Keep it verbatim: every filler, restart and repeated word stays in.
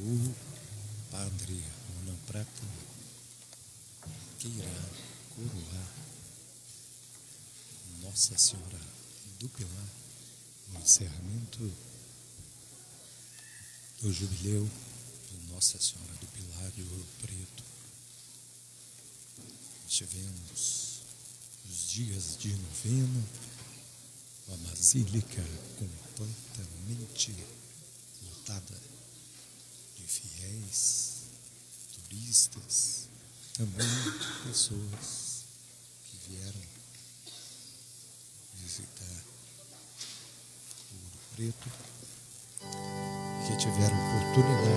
o Padre Ronan Prata, que irá coroar Nossa Senhora do Pilar no encerramento do jubileu de Nossa Senhora do Pilar de Ouro Preto. Tivemos os dias de novena, a Basílica completamente lotada de fiéis, turistas, também pessoas que vieram visitar Ouro Preto, que tiveram oportunidade